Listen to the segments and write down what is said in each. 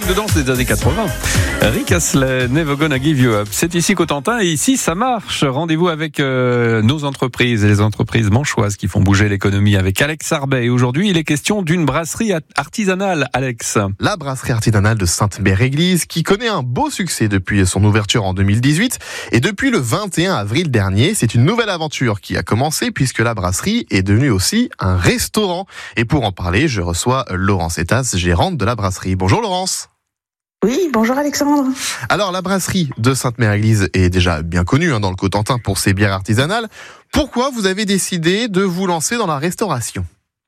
de danse des années 80. Rick Astley, Never Gonna Give You Up. C'est ici Cotentin et ici ça marche. Rendez-vous avec nos entreprises et les entreprises manchoises qui font bouger l'économie avec Alex Arbet. Et aujourd'hui, il est question d'une brasserie artisanale, Alex. La brasserie artisanale de Sainte-Mère-Église qui connaît un beau succès depuis son ouverture en 2018. Et depuis le 21 avril dernier, c'est une nouvelle aventure qui a commencé puisque la brasserie est devenue aussi un restaurant. Et pour en parler, je reçois Laurence Etas, gérante de la brasserie. Bonjour Laurence. Oui, bonjour Alexandre. Alors la brasserie de Sainte-Mère-Église est déjà bien connue dans le Cotentin pour ses bières artisanales. Pourquoi vous avez décidé de vous lancer dans la restauration ?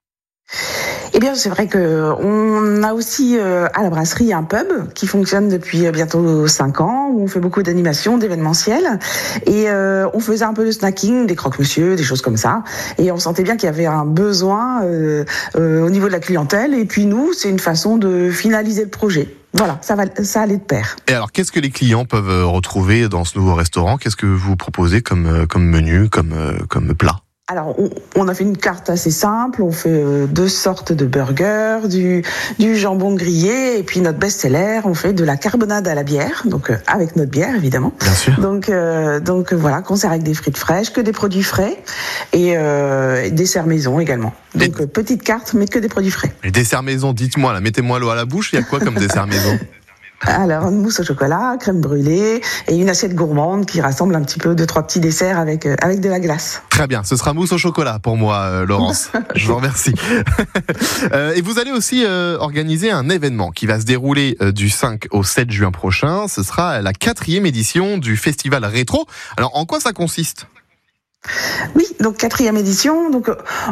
Eh bien, c'est vrai que on a aussi à la brasserie un pub qui fonctionne depuis bientôt 5 ans, où on fait beaucoup d'animations, d'événementiels, et on faisait un peu de snacking, des croque-monsieur, des choses comme ça, et on sentait bien qu'il y avait un besoin au niveau de la clientèle, et puis nous, c'est une façon de finaliser le projet. Voilà, ça allait de pair. Et alors, qu'est-ce que les clients peuvent retrouver dans ce nouveau restaurant ? Qu'est-ce que vous proposez comme menu, comme plat ? Alors, on a fait une carte assez simple. On fait 2 sortes de burgers, du jambon grillé, et puis notre best-seller, on fait de la carbonade à la bière, donc avec notre bière évidemment. Bien sûr. Donc voilà, qu'on sert avec des frites fraîches, que des produits frais, et dessert maison également. Donc petite carte, mais que des produits frais. Les desserts maison, dites-moi là, mettez-moi l'eau à la bouche. Il y a quoi comme dessert maison ? Alors, une mousse au chocolat, crème brûlée et une assiette gourmande qui rassemble un petit peu 2-3 petits desserts avec de la glace. Très bien, ce sera mousse au chocolat pour moi, Laurence. Je vous remercie. Et vous allez aussi organiser un événement qui va se dérouler du 5 au 7 juin prochain. Ce sera la 4e édition du Festival Rétro. Alors, en quoi ça consiste ? Oui, donc 4e édition. Donc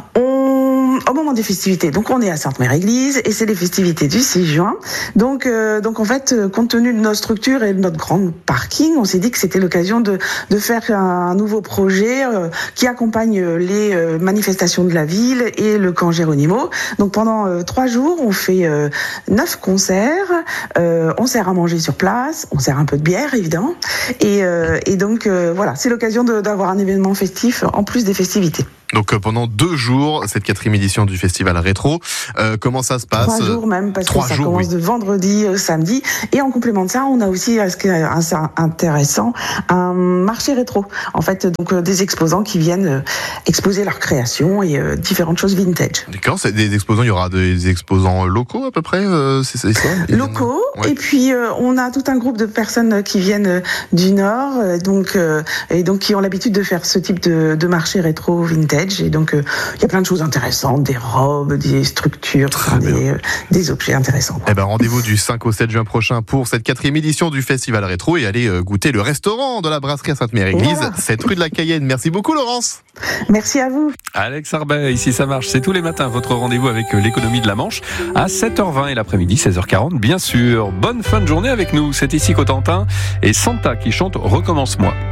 au moment des festivités, donc on est à Sainte-Mère-Église et c'est les festivités du 6 juin. Donc en fait, compte tenu de notre structure et de notre grand parking, on s'est dit que c'était l'occasion de faire un nouveau projet qui accompagne les manifestations de la ville et le camp Géronimo. Donc pendant 3 jours, on fait 9 concerts, on sert à manger sur place, on sert un peu de bière évidemment, et donc voilà, c'est l'occasion d'avoir un événement festif en plus des festivités. Donc pendant 2 jours, cette 4e édition du Festival Rétro, comment ça se passe ? 3 jours même, parce que ça commence de vendredi au samedi. Et en complément de ça, on a aussi, ce qui est intéressant, un marché rétro. En fait, donc des exposants qui viennent exposer leurs créations et différentes choses vintage. D'accord, c'est des exposants, il y aura des exposants locaux à peu près, c'est ça ? Locaux, ouais. Et puis on a tout un groupe de personnes qui viennent du Nord, donc qui ont l'habitude de faire ce type de marché rétro vintage. Et donc, il y a plein de choses intéressantes, des robes, des structures, des objets intéressants. Eh ben, rendez-vous du 5 au 7 juin prochain pour cette 4e édition du Festival Rétro et allez goûter le restaurant de la brasserie à Sainte-Mère-Église, voilà. 7 rue de la Cayenne. Merci beaucoup, Laurence. Merci à vous. Alex Arbet, ici ça marche. C'est tous les matins votre rendez-vous avec l'économie de la Manche à 7h20 et l'après-midi 16h40, bien sûr. Bonne fin de journée avec nous. C'est ici Cotentin et Santa qui chante Recommence-moi.